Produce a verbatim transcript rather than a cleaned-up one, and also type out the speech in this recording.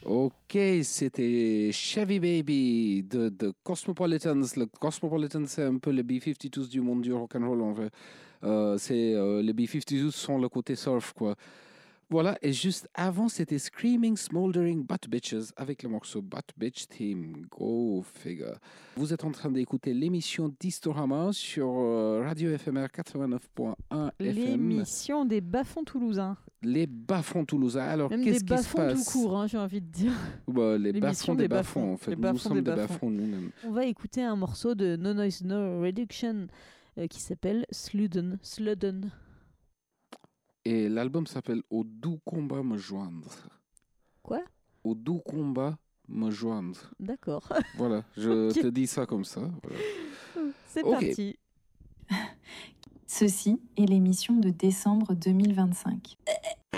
Ok, c'était Chevy Baby de, de Cosmopolitans. Le Cosmopolitans, c'est un peu les B cinquante-deux du monde du rock'n'roll en vrai. Euh, c'est, euh, les B cinquante-deux sont le côté surf, quoi. Voilà, et juste avant, c'était Screaming Smoldering Butt Bitches avec le morceau Butt Bitch Team. Go figure. Vous êtes en train d'écouter l'émission d'Historama sur euh, Radio F M R quatre-vingt-neuf point un F M. L'émission des bas-fonds toulousains. Les bas-fonds toulousains. Alors, Même qu'est-ce des qui se bas-fonds passe? tout court, hein, j'ai envie de dire. Bah, les L'émission bas-fonds des des bas-fonds, bas-fonds. en fait. Les Nous bas-fonds sommes des des bas-fonds. bas-fonds nous-mêmes. On va écouter un morceau de No Noise No Reduction euh, qui s'appelle Sludden. Sludden. Et l'album s'appelle Au doux combat me joindre. Quoi? Au doux combat me joindre. D'accord. Voilà, je Ok. te dis ça comme ça. Voilà. C'est Ok. parti. Ceci est l'émission de décembre deux mille vingt-cinq.